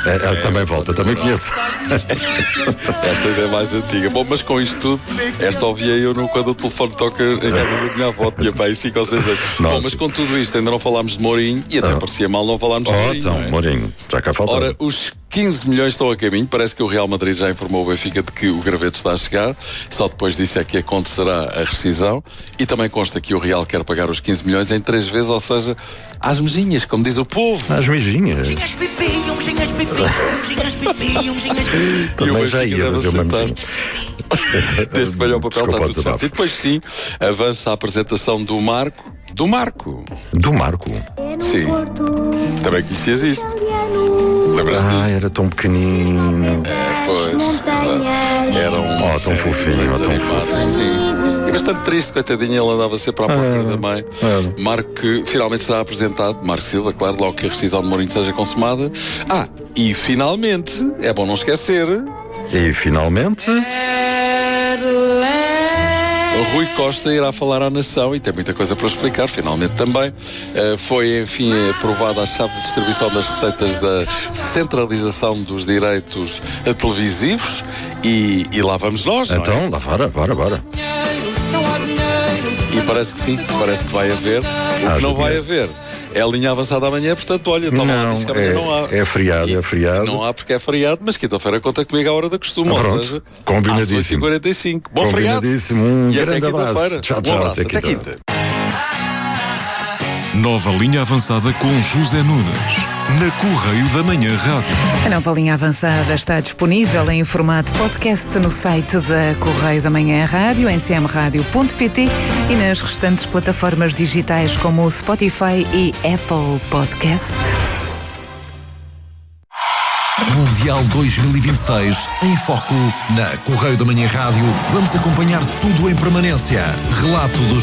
Também volta, também conheço. Esta ideia é mais antiga. Bom, mas com isto tudo, esta ouvi eu quando o telefone toca em casa da minha avó, tinha pai 5 ou 6 anos. Bom, mas com tudo isto, ainda não falámos de Mourinho e até parecia mal não falarmos de Mourinho. Então, Mourinho, já cá falta. Ora, os 15 milhões estão a caminho. Parece que o Real Madrid já informou o Benfica de que o graveto está a chegar. Só depois disso é que acontecerá a rescisão. E também consta que o Real quer pagar os 15 milhões em 3 vezes, ou seja, às mesinhas, como diz o povo. Às mesinhas. Também já ia fazer uma mesinha. Deste velho ao papel está tudo certo. E depois sim, avança a apresentação do Marco. Do Marco? Sim. Também conhecias isto? Lembras-te disto? Era tão pequenino. Pois. Era tão fofinho, tão fofinho. Sim. E bastante triste, coitadinho, ele andava sempre à procura da mãe. Marco que finalmente será apresentado, Marco Silva, claro, logo que a rescisão de Mourinho seja consumada. E finalmente, é bom não esquecer. E finalmente... Rui Costa irá falar à nação e tem muita coisa para explicar, finalmente também. Foi, enfim, aprovada a chave de distribuição das receitas da centralização dos direitos televisivos e lá vamos nós, então, lá bora. E parece que sim, parece que vai haver. O que não vai haver é a linha avançada amanhã, portanto, olha, toma lá, disse que amanhã não há. É feriado. Não há porque é feriado, mas quinta-feira conta comigo à hora da costume, ou seja, combinadíssimo. às 8h45. Bom feriado. Um grande abraço. Tchau, abraço. Até quinta. Nova linha avançada com José Nunes. Na Correio da Manhã Rádio. A nova linha avançada está disponível em formato podcast no site da Correio da Manhã Rádio, em cmradio.pt e nas restantes plataformas digitais como o Spotify e Apple Podcast. Mundial 2026 em foco na Correio da Manhã Rádio. Vamos acompanhar tudo em permanência. Relato dos